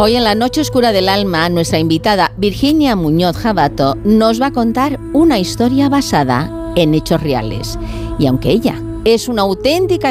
Hoy en la Noche Oscura del Alma, nuestra invitada Virginia Muñoz Jabato nos va a contar una historia basada en hechos reales. Y aunque ella es una auténtica